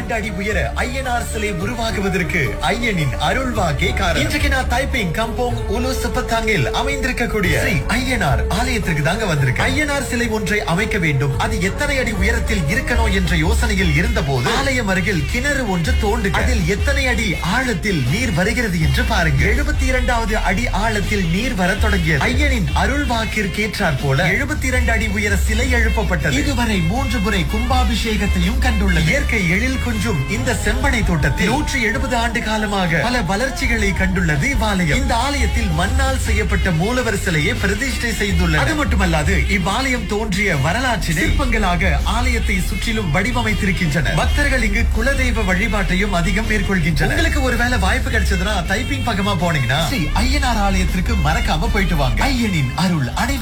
22 அடி உயர ஐயனார் சிலை உருவாகுவதற்கு ஐயனின் அருள்வாக்கே காரணம். இன்றைக்கு நான் தைப்பிங் கம்போங் உலு சப்பத்தாங்கில் அமைந்திருக்கக்கூடிய ஸ்ரீ ஐயனார் ஆலயத்திற்கு தாங்க வந்திருக்கு. ஐயனார் சிலை ஒன்றை அமைக்க வேண்டும், அது எத்தனை அடி உயரத்தில் இருக்கணும் என்ற யோசனையில் இருந்தபோது ஆலயம் அருகில் கிணறு ஒன்று தோண்டு, அதில் எத்தனை அடி ஆழத்தில் நீர் வருகிறது என்று பாருங்க. 72வது அடி ஆழத்தில் நீர் வர தொடங்கியது. ஐயனின் அருள் வாக்கிற்கேற்றாற் போல 72 அடி உயர சிலை எழுப்பப்பட்டது. இதுவரை 3 முறை கும்பாபிஷேகத்தையும் கண்டுள்ளது. இயற்கை எழில் கொஞ்சும் இந்த செம்பனை தோட்டத்தில் 170 ஆண்டு காலமாக பல வளர்ச்சிகளை கண்டுள்ளது இவ்வாலயம். இந்த ஆலயத்தில் மண்ணால் செய்யப்பட்ட மூலவர் சிலையை பிரதிஷ்டை செய்துள்ளது. அது மட்டுமல்லாது இவ்வாலயம் தோன்றிய வரலாற்றினை சிற்பங்களாக ஆலயத்தை சுற்றிலும் வடிவமைத்திருக்கின்றன. பக்தர்கள் இங்கு குலதெய்வ வழிபாட்டையும் அதிகம் மேற்கொள்கின்றனர். உங்களுக்கு ஒருவேளை வாய்ப்பு கிடைச்சதுன்னா தைப்பிங் பக்கமா போனீங்கன்னா ஸ்ரீ ஐயனார் ஆலயத்திற்கு மறக்காம போயிட்டு வாங்க. ஐயனின் அருள் அனைவரும்